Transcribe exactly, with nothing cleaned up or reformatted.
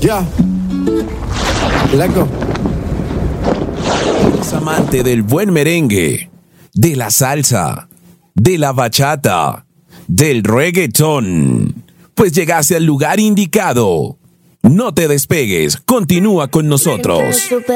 Ya. Blanco. ¿Eres amante del buen merengue, de la salsa, de la bachata, del reggaetón? Pues llegaste al lugar indicado. No te despegues, continúa con nosotros.